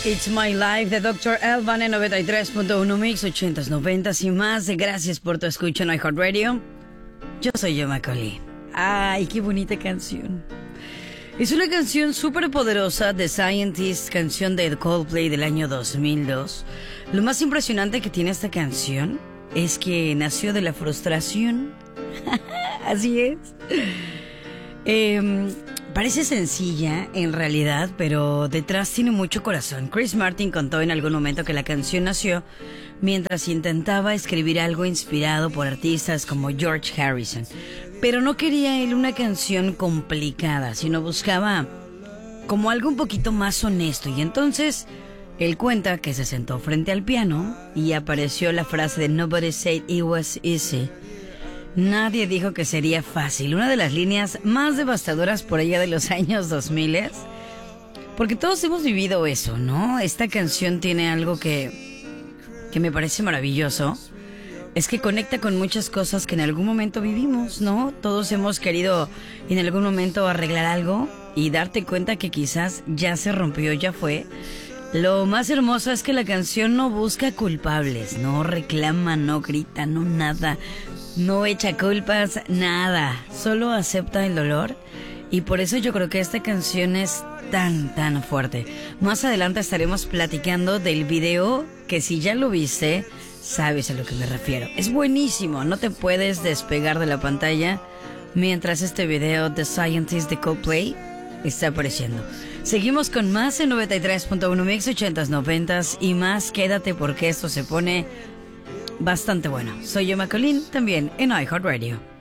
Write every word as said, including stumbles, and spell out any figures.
It's My Life de doctor Elvan en noventa y tres punto uno Mix, ochentas, noventas y más. Gracias por tu escucha en iHeartRadio. Yo soy Yo Macaulay. Ay, qué bonita canción. Es una canción súper poderosa de Scientist, canción de Coldplay del año dos mil dos. Lo más impresionante que tiene esta canción es que nació de la frustración. Así es. Eh, parece sencilla en realidad, pero detrás tiene mucho corazón. Chris Martin contó en algún momento que la canción nació mientras intentaba escribir algo inspirado por artistas como George Harrison. Pero no quería él una canción complicada, sino buscaba como algo un poquito más honesto. Y entonces él cuenta que se sentó frente al piano y apareció la frase de Nobody said it was easy. Nadie dijo que sería fácil. Una de las líneas más devastadoras por allá de los años dos mil. Porque todos hemos vivido eso, ¿no? Esta canción tiene algo que, que me parece maravilloso. Es que conecta con muchas cosas que en algún momento vivimos, ¿no? Todos hemos querido en algún momento arreglar algo y darte cuenta que quizás ya se rompió, ya fue. Lo más hermoso es que la canción no busca culpables, no reclama, no grita, no nada. No echa culpas, nada. Solo acepta el dolor. Y por eso yo creo que esta canción es tan, tan fuerte. Más adelante estaremos platicando del video, que si ya lo viste, sabes a lo que me refiero. Es buenísimo, no te puedes despegar de la pantalla mientras este video de Scientist de Coldplay está apareciendo. Seguimos con más en noventa y tres punto uno Mix, ochentas, noventas y más. Quédate porque esto se pone bastante bueno. Soy yo Macaulay, también en iHeartRadio.